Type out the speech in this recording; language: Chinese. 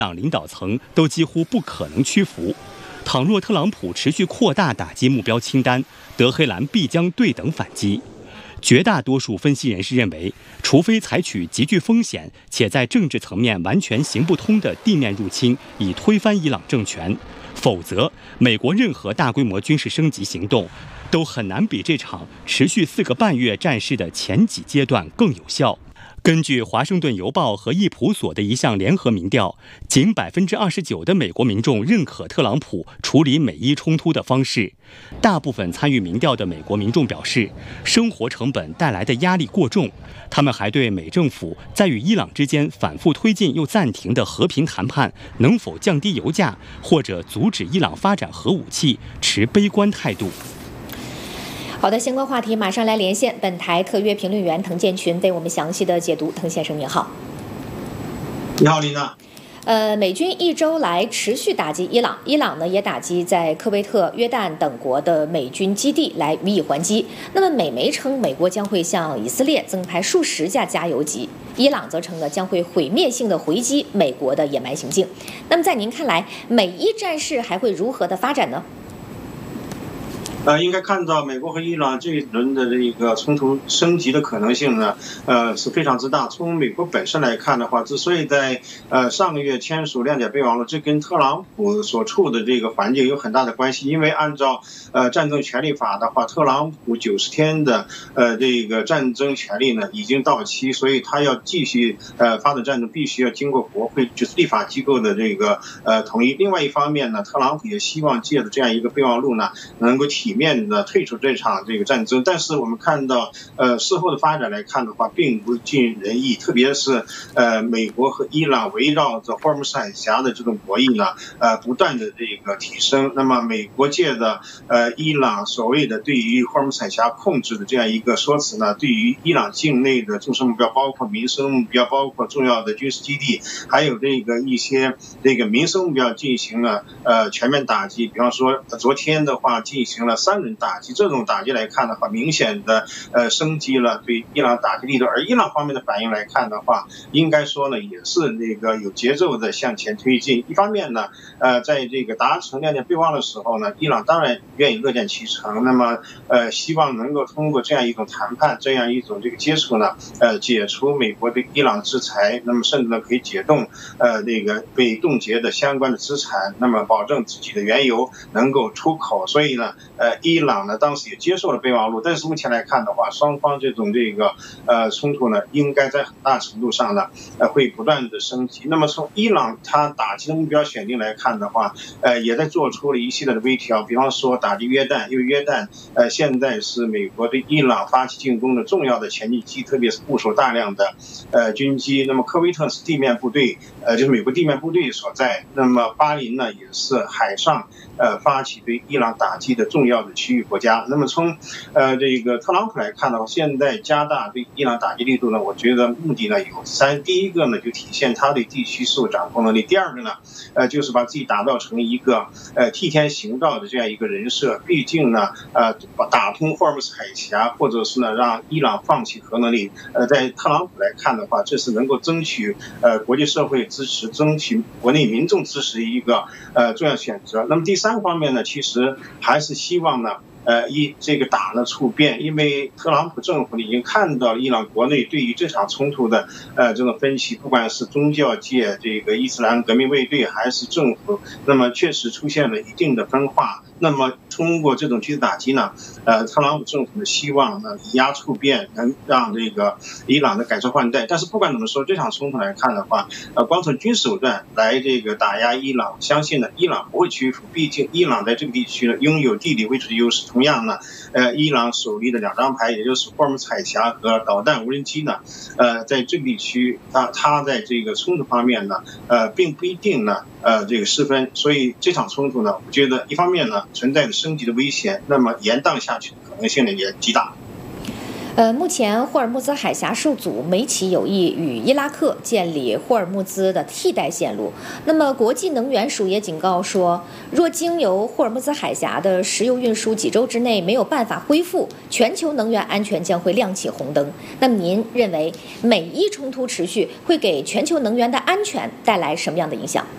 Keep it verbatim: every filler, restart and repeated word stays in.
党领导层都几乎不可能屈服。倘若特朗普持续扩大打击目标清单，德黑兰必将对等反击。绝大多数分析人士认为，除非采取极具风险且在政治层面完全行不通的地面入侵，以推翻伊朗政权，否则美国任何大规模军事升级行动都很难比这场持续四个半月战事的前几阶段更有效。根据《华盛顿邮报》和易普所的一项联合民调，仅百分之二十九的美国民众认可特朗普处理美伊冲突的方式。大部分参与民调的美国民众表示，生活成本带来的压力过重。他们还对美政府在与伊朗之间反复推进又暂停的和平谈判能否降低油价或者阻止伊朗发展核武器持悲观态度。 好的，相关话题马上来连线本台特约评论员滕建群，为我们详细的解读。滕先生您好。 你好，琳娜。 呃，美军一周来持续打击伊朗，伊朗呢也打击在科威特、约旦等国的美军基地来予以还击。那么美媒称美国将会向以色列增派数十架加油机，伊朗则称呢将会毁灭性的回击美国的野蛮行径。那么在您看来，美伊战事还会如何的发展呢？ 呃，应该看到美国和伊朗这一轮的这个冲突升级的可能性呢，呃是非常之大。从美国本身来看的话，之所以在呃上个月签署谅解备忘录，这跟特朗普所处的这个环境有很大的关系。因为按照呃战争权利法的话，特朗普九十天的呃这个战争权利呢已经到期，所以他要继续呃发展战争，必须要经过国会就是立法机构的这个呃同意。另外一方面呢，特朗普也希望借着这样一个备忘录呢，能够体面的退出这场这个战争。但是我们看到呃事后的发展来看的话，并不尽人意，特别是呃美国和伊朗围绕着霍尔木兹海峡的这种博弈呢呃不断的这个提升。那么美国借的呃伊朗所谓的对于霍尔木兹海峡控制的这样一个说辞呢，对于伊朗境内的重视目标，包括民生目标，包括重要的军事基地，还有这个一些这个民生目标进行了呃全面打击。比方说昨天的话进行了三轮打击，这种打击来看的话，明显的呃升级了对伊朗打击力度。而伊朗方面的反应来看的话，应该说呢也是那个有节奏的向前推进。一方面呢，呃，在这个达成谅解备忘的时候呢，伊朗当然愿意乐见其成，那么呃希望能够通过这样一种谈判，这样一种这个接触呢，呃解除美国对伊朗制裁，那么甚至呢可以解冻呃那个被冻结的相关的资产，那么保证自己的原油能够出口。所以呢，呃，伊朗呢当时也接受了备忘录，但是目前来看的话，双方这种这个呃冲突呢，应该在很大程度上呢，呃会不断的升级。那么从伊朗它打击的目标选定来看的话，呃也在做出了一系列的微调，比方说打击约旦，因为约旦呃现在是美国对伊朗发起进攻的重要的前进基，特别是部署大量的呃军机。那么科威特是地面部队，呃就是美国地面部队所在。那么巴林呢也是海上呃发起对伊朗打击的重要的区域国家。那么从呃这个特朗普来看的话，现在加大对伊朗打击力度呢，我觉得目的呢有三。第一个呢就体现他对地区事务掌控能力，第二个呢呃就是把自己打造成一个呃替天行道的这样一个人设。毕竟呢呃打通霍尔木兹海峡，或者是呢让伊朗放弃核能力，呃在特朗普来看的话，这是能够争取呃国际社会支持，争取国内民众支持一个呃重要选择。那么第三方面呢，其实还是希望呢呃，一这个打了触变，因为特朗普政府已经看到了伊朗国内对于这场冲突的呃这种分歧，不管是宗教界这个伊斯兰革命卫队还是政府，那么确实出现了一定的分化。那么通过这种军事打击呢，呃，特朗普政府的希望呢以压触变，能让这个伊朗的改朝换代。但是不管怎么说，这场冲突来看的话，呃，光从军事手段来这个打压伊朗，相信呢伊朗不会屈服。毕竟伊朗在这个地区呢拥有地理位置的优势。同样呢，呃，伊朗手里的两张牌，也就是霍尔木兹海峡和导弹无人机呢，呃，在这个地区，它它在这个冲突方面呢，呃，并不一定呢，呃，这个失分。所以这场冲突呢，我觉得一方面呢存在着升级的危险，那么延宕下去的可能性呢也极大。 呃，目前霍尔木兹海峡受阻，美企有意与伊拉克建立霍尔木兹的替代线路。那么，国际能源署也警告说，若经由霍尔木兹海峡的石油运输几周之内没有办法恢复，全球能源安全将会亮起红灯。那么，您认为美伊冲突持续会给全球能源的安全带来什么样的影响？